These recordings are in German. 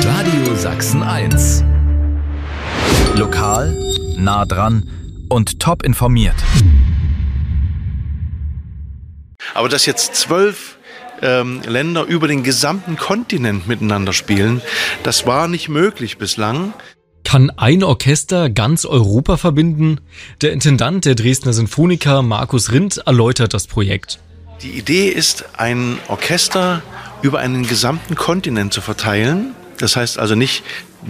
Radio Sachsen 1. Lokal, nah dran und top informiert. Aber dass jetzt 12 Länder über den gesamten Kontinent miteinander spielen, das war nicht möglich bislang. Kann ein Orchester ganz Europa verbinden? Der Intendant der Dresdner Sinfoniker Markus Rindt erläutert das Projekt. Die Idee ist, ein Orchester über einen gesamten Kontinent zu verteilen. Das heißt also nicht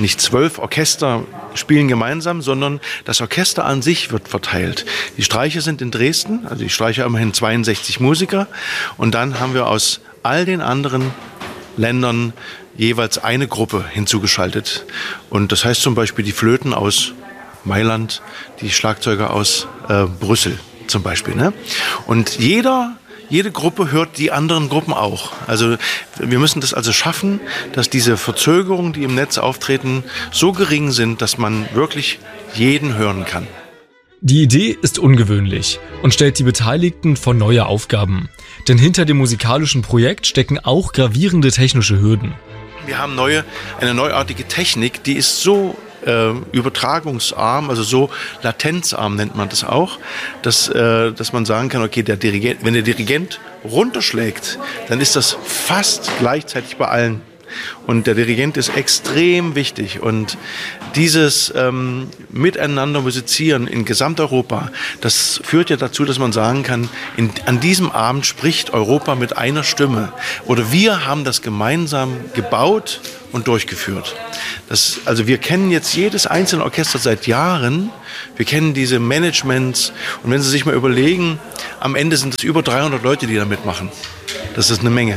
12 Orchester spielen gemeinsam, sondern das Orchester an sich wird verteilt. Die Streicher sind in Dresden, also die Streicher immerhin 62 Musiker. Und dann haben wir aus all den anderen Ländern jeweils eine Gruppe hinzugeschaltet. Und das heißt zum Beispiel die Flöten aus Mailand, die Schlagzeuger aus Brüssel zum Beispiel. Ne? Und jede Gruppe hört die anderen Gruppen auch. Also wir müssen das also schaffen, dass diese Verzögerungen, die im Netz auftreten, so gering sind, dass man wirklich jeden hören kann. Die Idee ist ungewöhnlich und stellt die Beteiligten vor neue Aufgaben. Denn hinter dem musikalischen Projekt stecken auch gravierende technische Hürden. Wir haben eine neuartige Technik, die ist so übertragungsarm, also so latenzarm nennt man das auch, dass man sagen kann, okay, wenn der Dirigent runterschlägt, dann ist das fast gleichzeitig bei allen. Und der Dirigent ist extrem wichtig. Und dieses Miteinander musizieren in Gesamteuropa, das führt ja dazu, dass man sagen kann, an diesem Abend spricht Europa mit einer Stimme. Oder wir haben das gemeinsam gebaut und durchgeführt. Also wir kennen jetzt jedes einzelne Orchester seit Jahren. Wir kennen diese Managements. Und wenn Sie sich mal überlegen, am Ende sind es über 300 Leute, die da mitmachen. Das ist eine Menge.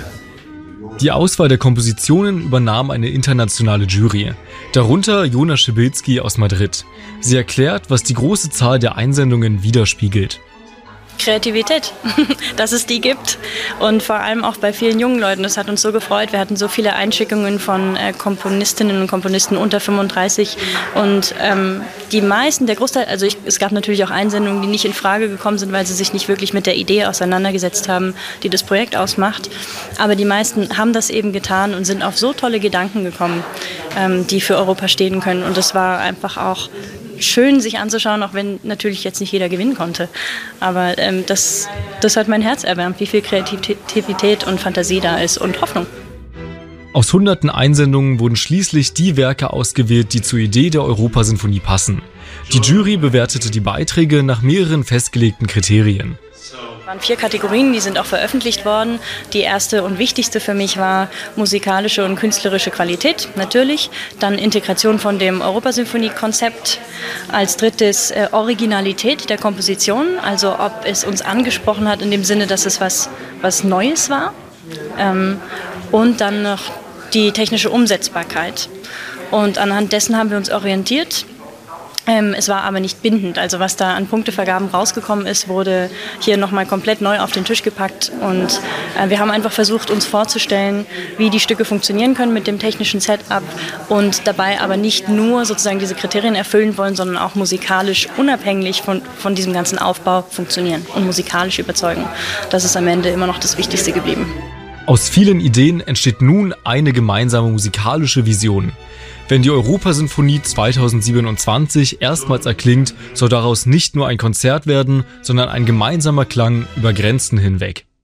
Die Auswahl der Kompositionen übernahm eine internationale Jury, darunter Jona Schibilski aus Madrid. Sie erklärt, was die große Zahl der Einsendungen widerspiegelt. Kreativität, dass es die gibt und vor allem auch bei vielen jungen Leuten. Das hat uns so gefreut. Wir hatten so viele Einschickungen von Komponistinnen und Komponisten unter 35 und die meisten, der Großteil, es gab natürlich auch Einsendungen, die nicht in Frage gekommen sind, weil sie sich nicht wirklich mit der Idee auseinandergesetzt haben, die das Projekt ausmacht. Aber die meisten haben das eben getan und sind auf so tolle Gedanken gekommen, die für Europa stehen können. Und das war einfach auch schön, sich anzuschauen, auch wenn natürlich jetzt nicht jeder gewinnen konnte. Aber das hat mein Herz erwärmt, wie viel Kreativität und Fantasie da ist und Hoffnung. Aus hunderten Einsendungen wurden schließlich die Werke ausgewählt, die zur Idee der Europasinfonie passen. Die Jury bewertete die Beiträge nach mehreren festgelegten Kriterien. Es waren 4 Kategorien, die sind auch veröffentlicht worden. Die erste und wichtigste für mich war musikalische und künstlerische Qualität, natürlich. Dann Integration von dem Europasinfonie-Konzept. Als drittes Originalität der Komposition, also ob es uns angesprochen hat in dem Sinne, dass es was Neues war. Und dann noch die technische Umsetzbarkeit. Und anhand dessen haben wir uns orientiert. Es war aber nicht bindend. Also was da an Punktevergaben rausgekommen ist, wurde hier nochmal komplett neu auf den Tisch gepackt. Und wir haben einfach versucht, uns vorzustellen, wie die Stücke funktionieren können mit dem technischen Setup und dabei aber nicht nur sozusagen diese Kriterien erfüllen wollen, sondern auch musikalisch unabhängig von diesem ganzen Aufbau funktionieren und musikalisch überzeugen. Das ist am Ende immer noch das Wichtigste geblieben. Aus vielen Ideen entsteht nun eine gemeinsame musikalische Vision. Wenn die Europasinfonie 2027 erstmals erklingt, soll daraus nicht nur ein Konzert werden, sondern ein gemeinsamer Klang über Grenzen hinweg.